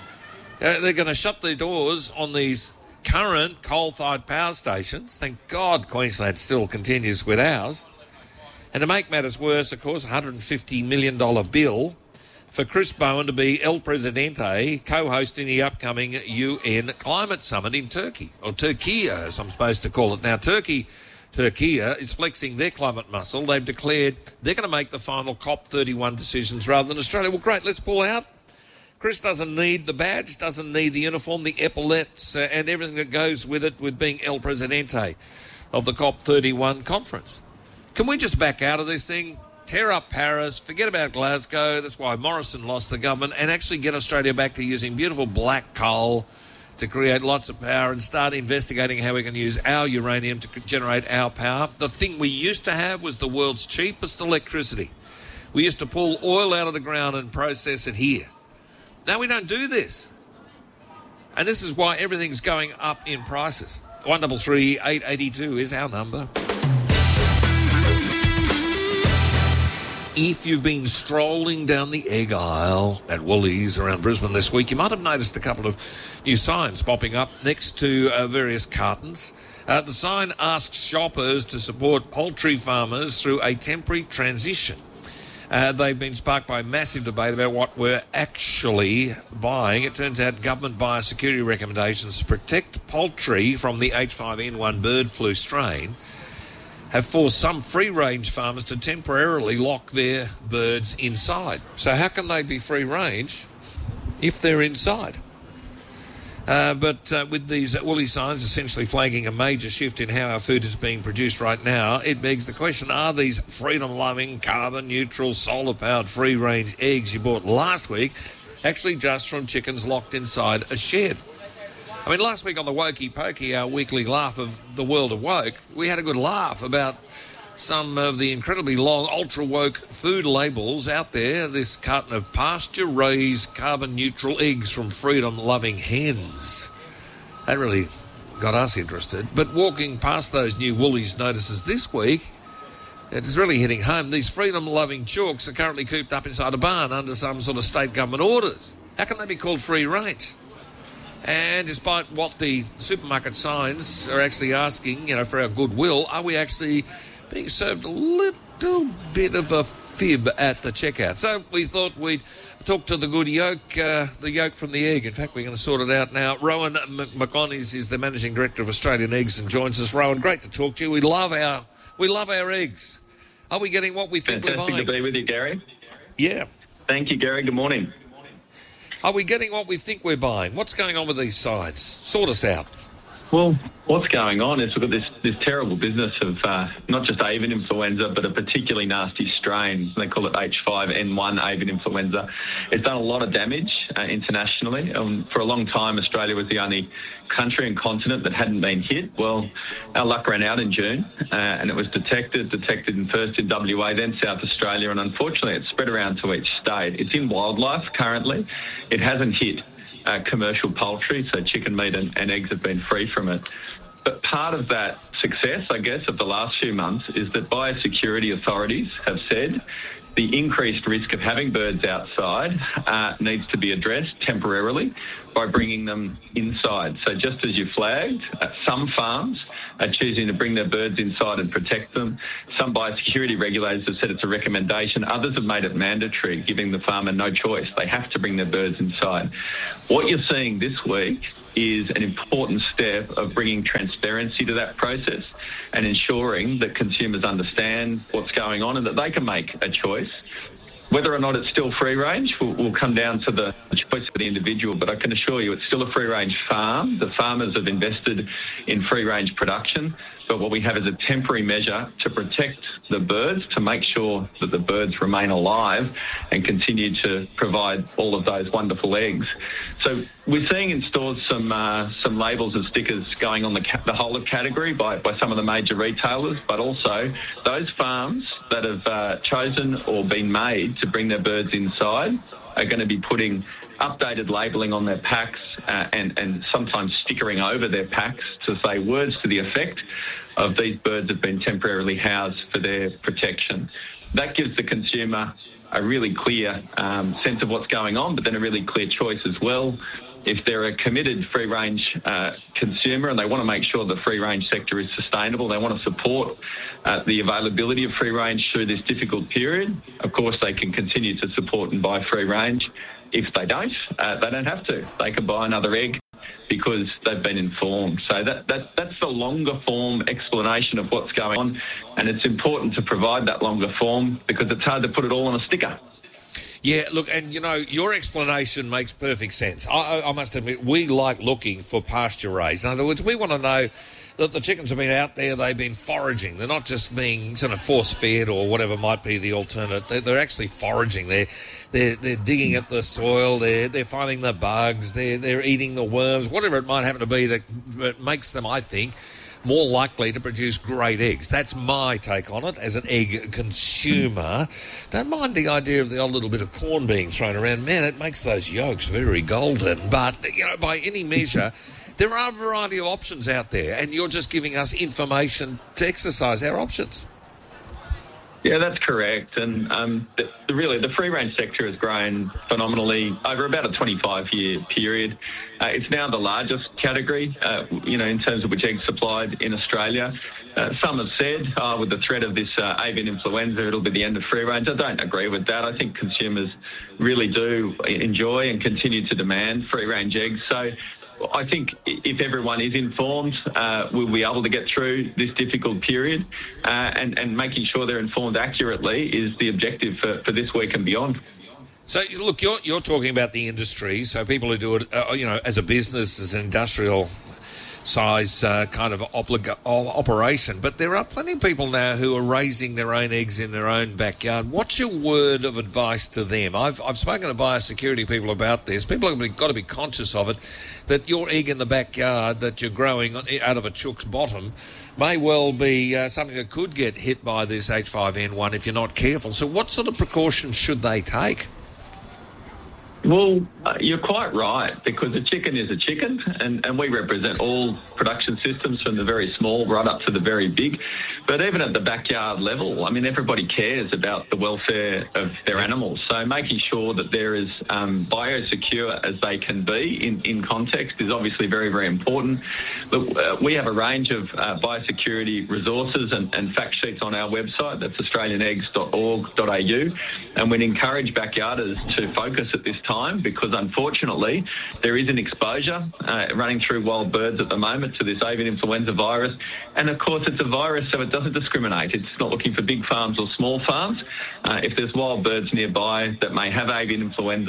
Speaker 11: Uh, they're going to shut their doors on these current coal-fired power stations. Thank God Queensland still continues with ours. And to make matters worse, of course, a one hundred fifty million dollars bill for Chris Bowen to be El Presidente, co-hosting the upcoming U N Climate Summit in Turkey, or Turkey, as I'm supposed to call it. Now, Turkey, Turkey is flexing their climate muscle. They've declared they're going to make the final COP thirty-one decisions rather than Australia. Well, great, let's pull out. Chris doesn't need the badge, doesn't need the uniform, the epaulets, uh, and everything that goes with it with being El Presidente of the COP thirty-one conference. Can we just back out of this thing, tear up Paris, forget about Glasgow? That's why Morrison lost the government, and actually get Australia back to using beautiful black coal to create lots of power and start investigating how we can use our uranium to generate our power. The thing we used to have was the world's cheapest electricity. We used to pull oil out of the ground and process it here. Now we don't do this. And this is why everything's going up in prices. one three three, eight eight two is our number. If you've been strolling down the egg aisle at Woolies around Brisbane this week, you might have noticed a couple of new signs popping up next to uh, various cartons. Uh, the sign asks shoppers to support poultry farmers through a temporary transition. Uh, they've been sparked by a massive debate about what we're actually buying. It turns out government biosecurity recommendations to protect poultry from the H five N one bird flu strain have forced some free-range farmers to temporarily lock their birds inside. So how can they be free-range if they're inside? Uh, but uh, with these woolly signs essentially flagging a major shift in how our food is being produced right now, it begs the question, are these freedom-loving, carbon-neutral, solar-powered free-range eggs you bought last week actually just from chickens locked inside a shed? I mean, last week on the Wokey Pokey, our weekly laugh of the world of woke, we had a good laugh about some of the incredibly long, ultra-woke food labels out there. This carton of pasture-raised, carbon-neutral eggs from freedom-loving hens. That really got us interested. But walking past those new Woolies notices this week, it is really hitting home. These freedom-loving chooks are currently cooped up inside a barn under some sort of state government orders. How can they be called free range? And despite what the supermarket signs are actually asking, you know, for our goodwill, are we actually being served a little bit of a fib at the checkout? So we thought we'd talk to the good yolk, uh, the yolk from the egg. In fact, we're going to sort it out now. Rowan McGonies is the Managing Director of Australian Eggs and joins us. Rowan, great to talk to you. We love our, we love our eggs. Are we getting what we think
Speaker 3: Fantastic
Speaker 11: we're buying?
Speaker 3: to be with you, Gary.
Speaker 11: Yeah.
Speaker 3: Thank you, Gary. Good morning.
Speaker 11: Are we getting what we think we're buying? What's going on with these signs? Sort us out.
Speaker 3: Well, what's going on is we've got this, this terrible business of uh, not just avian influenza, but a particularly nasty strain. They call it H five N one avian influenza. It's done a lot of damage uh, internationally. Um, for a long time, Australia was the only country and continent that hadn't been hit. Well, our luck ran out in June, uh, and it was detected, detected in first in W A, then South Australia, and unfortunately it spread around to each state. It's in wildlife currently. It hasn't hit Uh, commercial poultry, so chicken meat and, and eggs have been free from it. But part of that success, I guess, of the last few months is that biosecurity authorities have said the increased risk of having birds outside uh, needs to be addressed temporarily by bringing them inside. So just as you flagged, uh, some farms are choosing to bring their birds inside and protect them. Some biosecurity regulators have said it's a recommendation. Others have made it mandatory, giving the farmer no choice. They have to bring their birds inside. What you're seeing this week is an important step of bringing transparency to that process and ensuring that consumers understand what's going on and that they can make a choice. Whether or not it's still free range will, will come down to the choice of the individual, but I can assure you it's still a free range farm. The farmers have invested in free range production, but what we have is a temporary measure to protect the birds, to make sure that the birds remain alive and continue to provide all of those wonderful eggs. So we're seeing in stores some uh, some labels and stickers going on the, ca- the whole of category by, by some of the major retailers, but also those farms that have uh, chosen or been made to bring their birds inside are going to be putting updated labelling on their packs uh, and, and sometimes stickering over their packs to say words to the effect of these birds have been temporarily housed for their protection. That gives the consumer a really clear um, sense of what's going on, but then a really clear choice as well. If they're a committed free-range uh, consumer and they want to make sure the free-range sector is sustainable, they want to support uh, the availability of free-range through this difficult period, of course they can continue to support and buy free-range. If they don't, uh, they don't have to. They can buy another egg because they've been informed. So that, that that's the longer form explanation of what's going on, and it's important to provide that longer form because it's hard to put it all on a sticker.
Speaker 11: Yeah, look, and, you know, your explanation makes perfect sense. I, I must admit, we like looking for pasture raised. In other words, we want to know that the chickens have been out there, they've been foraging. They're not just being sort of force-fed or whatever might be the alternate. They're, they're actually foraging. They're, they're, they're digging at the soil. They're, they're finding the bugs. They're, they're eating the worms, whatever it might happen to be that, that makes them, I think, more likely to produce great eggs. That's my take on it as an egg consumer. Don't mind the idea of the odd little bit of corn being thrown around. Man, it makes those yolks very golden. But, you know, by any measure, there are a variety of options out there, and you're just giving us information to exercise our options.
Speaker 3: Yeah, that's correct. And um, the, the, really, the free-range sector has grown phenomenally over about a twenty-five year period. Uh, it's now the largest category, uh, you know, in terms of which eggs supplied in Australia. Uh, some have said, oh, with the threat of this uh, avian influenza, it'll be the end of free-range. I don't agree with that. I think consumers really do enjoy and continue to demand free-range eggs. So I think if everyone is informed, uh, we'll be able to get through this difficult period, uh, and, and making sure they're informed accurately is the objective for, for this week and beyond.
Speaker 11: So, look, you're, you're talking about the industry, so people who do it, uh, you know, as a business, as an industrial size uh, kind of oblig- operation, but there are plenty of people now who are raising their own eggs in their own backyard. What's your word of advice to them? I've I've spoken to biosecurity people about this. People have got to be conscious of it, that your egg in the backyard that you're growing out of a chook's bottom may well be uh, something that could get hit by this H five N one if you're not careful. So what sort of precautions should they take?
Speaker 3: Well, uh, you're quite right, because a chicken is a chicken, and, and we represent all production systems from the very small right up to the very big. But even at the backyard level, I mean, everybody cares about the welfare of their animals. So making sure that they're as um, biosecure as they can be in, in context is obviously very, very important. Look, uh, we have a range of uh, biosecurity resources and, and fact sheets on our website. That's australian eggs dot org dot a u. And we'd encourage backyarders to focus at this time, because unfortunately there is an exposure uh, running through wild birds at the moment to this avian influenza virus. And of course it's a virus, so it doesn't discriminate. It's not looking for big farms or small farms. Uh, if there's wild birds nearby that may have avian influenza,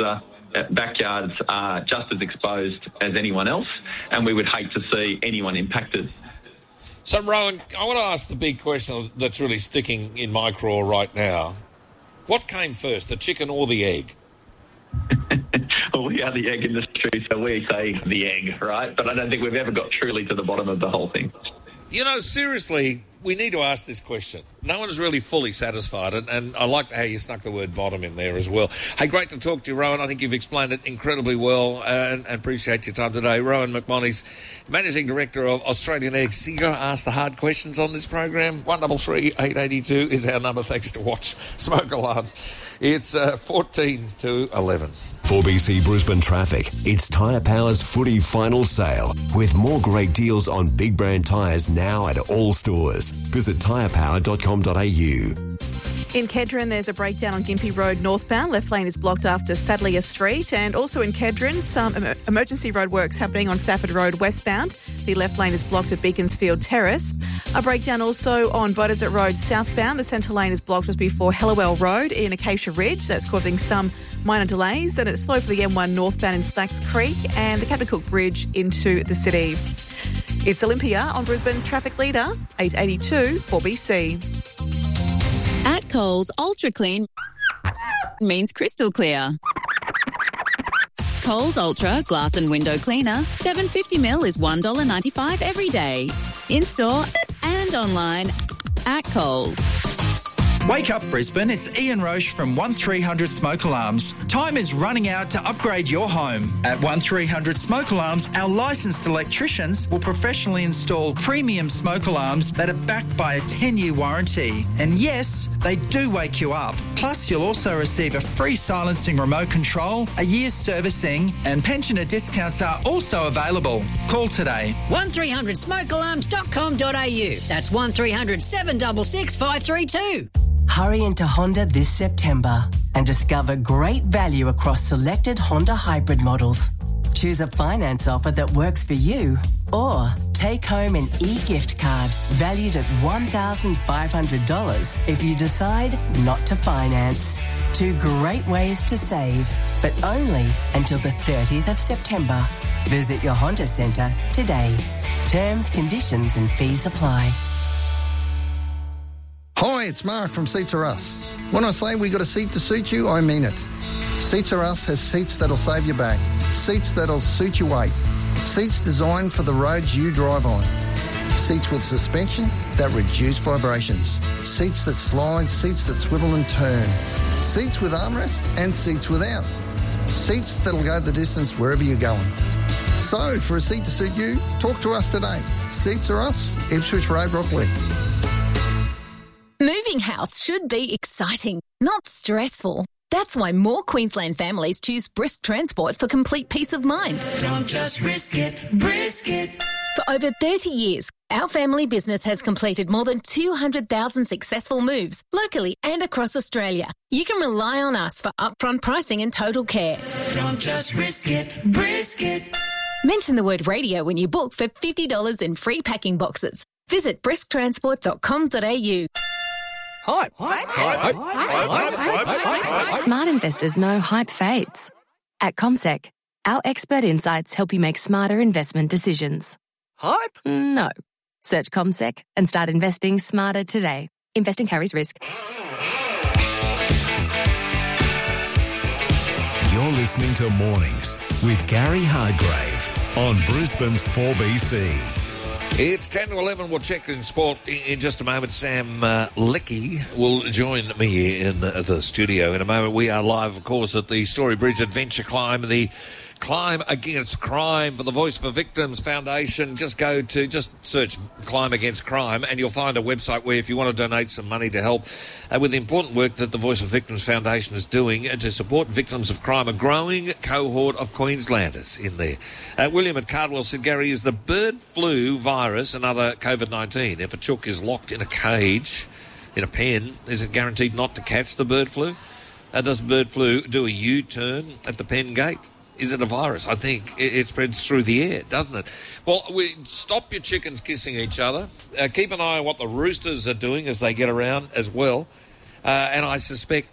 Speaker 3: backyards are just as exposed as anyone else, and we would hate to see anyone impacted.
Speaker 11: So, Rowan, I want to ask the big question that's really sticking in my craw right now. What came first, the chicken or the egg?
Speaker 3: Well, we are the egg industry, so we say the egg, right? But I don't think we've ever got truly to the bottom of the whole thing.
Speaker 11: You know, seriously, we need to ask this question. No one's really fully satisfied, and, and I like how you snuck the word bottom in there as well. Hey, great to talk to you, Rowan. I think you've explained it incredibly well, and, and appreciate your time today. Rowan McMonnies, Managing Director of Australian Eggs. You got to ask the hard questions on this program. one double three eight eight two is our number, thanks to Watch Smoke Alarms. It's uh, fourteen to eleven.
Speaker 5: four B C Brisbane traffic. It's Tyre Power's footy final sale with more great deals on big brand tyres now at all stores. Visit tyre power dot com dot a u.
Speaker 6: In Kedron, there's a breakdown on Gympie Road northbound. Left lane is blocked after Sadleir Street. And also in Kedron, some em- emergency road works happening on Stafford Road westbound. The left lane is blocked at Beaconsfield Terrace. A breakdown also on Beaudesert Road southbound. The centre lane is blocked just before Hellawell Road in Acacia Ridge. That's causing some minor delays. Then it's slow for the M one northbound in Slacks Creek and the Captain Cook Bridge into the city. It's Olympia on Brisbane's traffic leader, eight eighty-two four B C.
Speaker 7: At Coles, Ultra Clean means crystal clear. Coles Ultra Glass and Window Cleaner, seven hundred fifty millilitres is one dollar ninety-five every day. In-store and online at Coles.
Speaker 8: Wake up, Brisbane. It's Ian Roche from one three hundred Smoke Alarms. Time is running out to upgrade your home. At one three hundred Smoke Alarms, our licensed electricians will professionally install premium smoke alarms that are backed by a ten-year warranty. And yes, they do wake you up. Plus, you'll also receive a free silencing remote control, a year's servicing, and pensioner discounts are also available. Call today.
Speaker 9: one three hundred smoke alarms dot com dot a u. That's one three hundred seven six six five three two.
Speaker 13: Hurry into Honda this September and discover great value across selected Honda hybrid models. Choose a finance offer that works for you or take home an e-gift card valued at one thousand five hundred dollars if you decide not to finance. Two great ways to save, but only until the thirtieth of September. Visit your Honda Centre today. Terms, conditions and fees apply.
Speaker 14: Hi, it's Mark from Seats Are Us. When I say we got a seat to suit you, I mean it. Seats Are Us has seats that'll save your back, seats that'll suit your weight, seats designed for the roads you drive on, seats with suspension that reduce vibrations, seats that slide, seats that swivel and turn, seats with armrests and seats without, seats that'll go the distance wherever you're going. So, for a seat to suit you, talk to us today. Seats Are Us, Ipswich Road, Brockley.
Speaker 28: Moving house should be exciting, not stressful. That's why more Queensland families choose Brisk Transport for complete peace of mind.
Speaker 29: Don't just risk it, brisk it.
Speaker 28: For over thirty years, our family business has completed more than two hundred thousand successful moves locally and across Australia. You can rely on us for upfront pricing and total care.
Speaker 29: Don't just risk it, brisk it.
Speaker 28: Mention the word radio when you book for fifty dollars in free packing boxes. Visit brisk transport dot com dot a u.
Speaker 30: Hype. Hype. Hype. Hype. Hype.
Speaker 31: Smart investors know hype fades. At CommSec, our expert insights help you make smarter investment decisions.
Speaker 30: Hype?
Speaker 31: No. Search CommSec and start investing smarter today. Investing carries risk.
Speaker 25: You're listening to Mornings with Gary Hardgrave on Brisbane's four B C.
Speaker 11: It's ten to eleven. We'll check in sport in just a moment. Sam uh, Leckie will join me in the, the studio in a moment. We are live, of course, at the Story Bridge Adventure Climb, the Climb Against Crime for the Voice for Victims Foundation. Just go to, just search Climb Against Crime and you'll find a website where if you want to donate some money to help uh, with the important work that the Voice for Victims Foundation is doing uh, to support victims of crime, a growing cohort of Queenslanders in there. Uh, William at Cardwell said, Gary, is the bird flu virus another COVID nineteen? If a chook is locked in a cage, in a pen, is it guaranteed not to catch the bird flu? Uh, does bird flu do a U-turn at the pen gate? Is it a virus? I think it, it spreads through the air, doesn't it? Well, we stop your chickens kissing each other. Uh, keep an eye on what the roosters are doing as they get around as well. Uh, and I suspect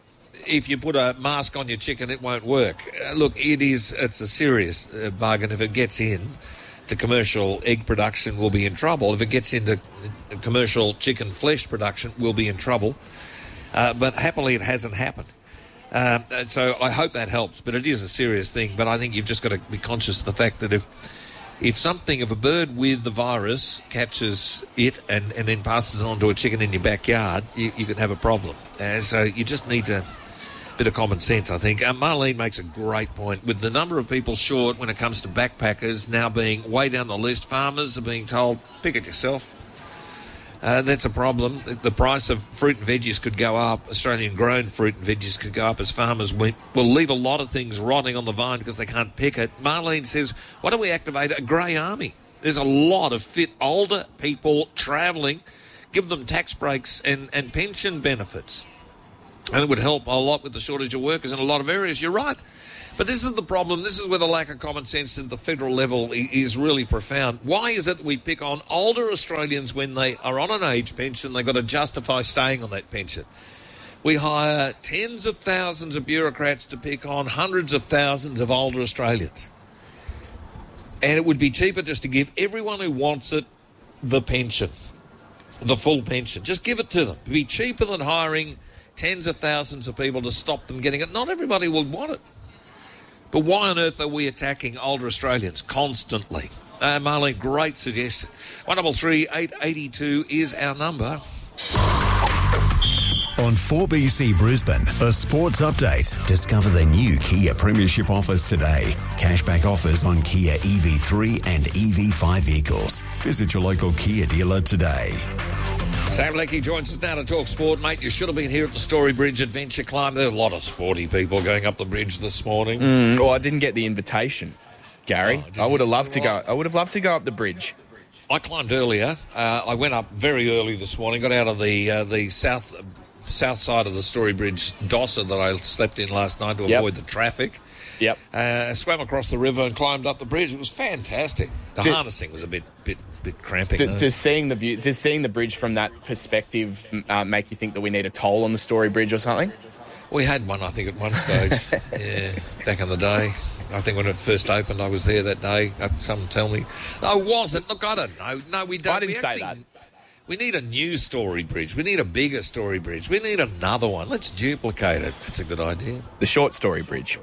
Speaker 11: if you put a mask on your chicken, it won't work. Uh, look, it is, it's a serious uh, bargain. If it gets in to commercial egg production, we'll be in trouble. If it gets into commercial chicken flesh production, we'll be in trouble. Uh, but happily, it hasn't happened. Um, so I hope that helps. But it is a serious thing. But I think you've just got to be conscious of the fact that if if something, if a bird with the virus catches it and, and then passes it on to a chicken in your backyard, you, you can have a problem. Uh, so you just need to... bit of common sense, I think. Uh, Marlene makes a great point. With the number of people short when it comes to backpackers now being way down the list, farmers are being told, pick it yourself. Uh, that's a problem. The price of fruit and veggies could go up. Australian-grown fruit and veggies could go up as farmers will leave a lot of things rotting on the vine because they can't pick it. Marlene says, why don't we activate a grey army? There's a lot of fit older people travelling. Give them tax breaks and, and pension benefits. And it would help a lot with the shortage of workers in a lot of areas. You're right. But this is the problem. This is where the lack of common sense at the federal level is really profound. Why is it that we pick on older Australians when they are on an age pension? They've got to justify staying on that pension. We hire tens of thousands of bureaucrats to pick on hundreds of thousands of older Australians. And it would be cheaper just to give everyone who wants it the pension, the full pension. Just give it to them. It would be cheaper than hiring tens of thousands of people to stop them getting it. Not everybody will want it. But why on earth are we attacking older Australians constantly? Uh, Marlene, great suggestion. one double three eight eight two is our number.
Speaker 1: On four B C Brisbane, a sports update. Discover the new Kia Premiership offers today. Cashback offers on Kia E V three and E V five vehicles. Visit your local Kia dealer today.
Speaker 11: Sam Leckie joins us now to talk sport. Mate, you should have been here at the Story Bridge Adventure Climb. There are a lot of sporty people going up the bridge this morning.
Speaker 2: Mm, well, I didn't get the invitation, Gary.
Speaker 11: Oh,
Speaker 2: I would have loved to go. I would have loved to go up the bridge.
Speaker 11: I climbed earlier. Uh, I went up very early this morning. Got out of the uh, the south south side of the Story Bridge Dossa that I slept in last night to
Speaker 2: Yep.
Speaker 11: avoid the traffic.
Speaker 2: Yep.
Speaker 11: Uh, swam across the river and climbed up the bridge. It was fantastic. The
Speaker 2: Did-
Speaker 11: harnessing was a bit bit bit cramping.
Speaker 2: D-
Speaker 11: though.
Speaker 2: does seeing the view, does seeing the bridge from that perspective uh, make you think that we need a toll on the Story Bridge or something?
Speaker 11: We had one, I think, at one stage. yeah, back in the day. I think when it first opened, I was there that day. Uh, Some tell me. No, was it? Look, I don't know. No, we don't.
Speaker 2: I didn't
Speaker 11: we
Speaker 2: say
Speaker 11: actually,
Speaker 2: that.
Speaker 11: We need a new Story Bridge. We need a bigger Story Bridge. We need another one. Let's duplicate it. That's a good idea.
Speaker 2: The short Story Bridge.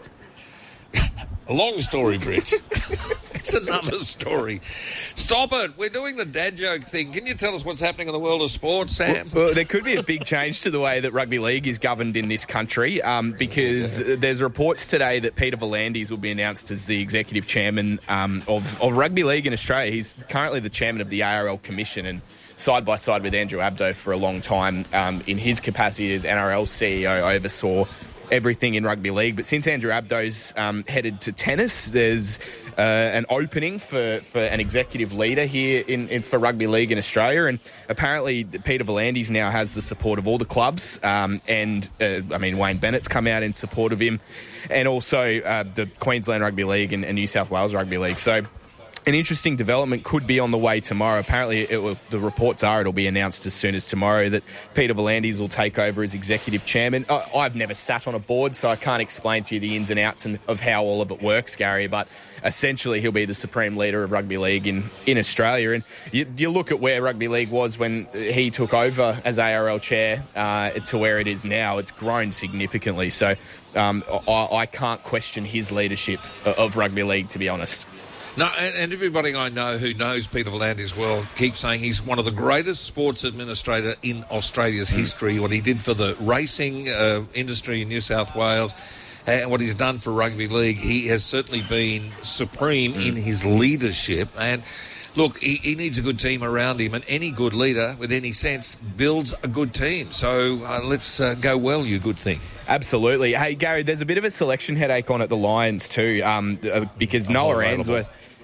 Speaker 11: A long Story Bridge. It's another story. Stop it. We're doing the dad joke thing. Can you tell us what's happening in the world of sport, Sam?
Speaker 2: Well, there could be a big change to the way that rugby league is governed in this country um, because yeah. there's reports today that Peter V'landys will be announced as the executive chairman um, of, of rugby league in Australia. He's currently the chairman of the A R L Commission and side by side with Andrew Abdo for a long time um, in his capacity as N R L C E O oversaw everything in rugby league. But since Andrew Abdo's um, headed to tennis, there's uh, an opening for, for an executive leader here in, in for rugby league in Australia. And apparently Peter V'landys now has the support of all the clubs. Um, and, uh, I mean, Wayne Bennett's come out in support of him. And also uh, the Queensland Rugby League and, and New South Wales Rugby League. So an interesting development could be on the way tomorrow. Apparently, it will, the reports are it'll be announced as soon as tomorrow that Peter V'landys will take over as executive chairman. I, I've never sat on a board, so I can't explain to you the ins and outs and, of how all of it works, Gary, but essentially he'll be the supreme leader of rugby league in, in Australia. And you, you look at where rugby league was when he took over as A R L chair uh, to where it is now. It's grown significantly. So um, I, I can't question his leadership of rugby league, to be honest.
Speaker 11: No, and, and everybody I know who knows Peter V'landys well keeps saying he's one of the greatest sports administrator in Australia's mm. history. What he did for the racing uh, industry in New South Wales and what he's done for rugby league, he has certainly been supreme mm. in his leadership. And look, he, he needs a good team around him, and any good leader with any sense builds a good team. So uh, let's uh, go well, you good thing.
Speaker 2: Absolutely. Hey, Gary, there's a bit of a selection headache on at the Lions too, um, because
Speaker 11: I'm
Speaker 2: Noah
Speaker 11: available.
Speaker 2: Answorth...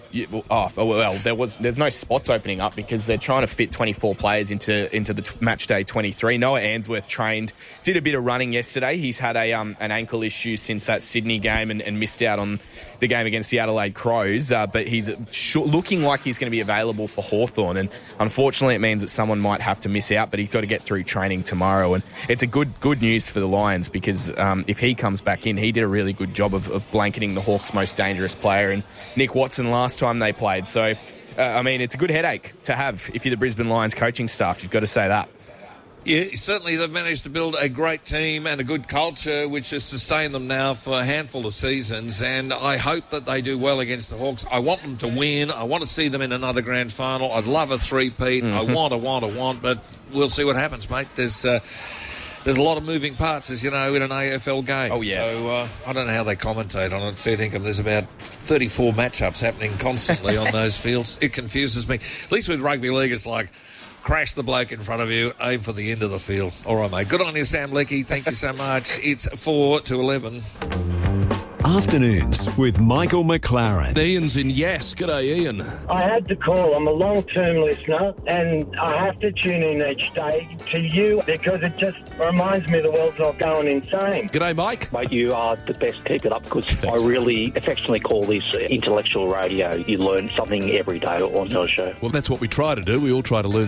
Speaker 2: Yeah, well, oh, well, there was there's no spots opening up because they're trying to fit twenty-four players into into the t- match day twenty-three. Noah Answorth trained, did a bit of running yesterday. He's had a um, an ankle issue since that Sydney game and, and missed out on the game against the Adelaide Crows. Uh, but he's sh- looking like he's going to be available for Hawthorn, and unfortunately, it means that someone might have to miss out. But he's got to get through training tomorrow, and it's a good good news for the Lions because um, if he comes back in, he did a really good job of, of blanketing the Hawks' most dangerous player and Nick Watson last time they played. So, uh, I mean, it's a good headache to have if you're the Brisbane Lions coaching staff. You've got to say that.
Speaker 11: Yeah, certainly they've managed to build a great team and a good culture which has sustained them now for a handful of seasons, and I hope that they do well against the Hawks. I want them to win. I want to see them in another grand final. I'd love a three-peat. Mm-hmm. I want, I want, I want, but we'll see what happens, mate. There's... Uh, There's a lot of moving parts, as you know, in an A F L game.
Speaker 2: Oh, yeah.
Speaker 11: So uh, I don't know how they commentate on it. Fair dinkum, there's about thirty-four matchups happening constantly on those fields. It confuses me. At least with rugby league, it's like, crash the bloke in front of you, aim for the end of the field. All right, mate. Good on you, Sam Leckie. Thank you so much. It's four to eleven.
Speaker 1: Afternoons with Michael McLaren.
Speaker 10: Ian's in Yes. G'day, Ian.
Speaker 12: I had to call. I'm a long-term listener, and I have to tune in each day to you because it just reminds me the world's not going insane.
Speaker 10: G'day, Mike.
Speaker 15: Mate, you are the best. Keep it up because I really affectionately call this intellectual radio. You learn something every day on your show.
Speaker 10: Well, that's what we try to do. We all try to learn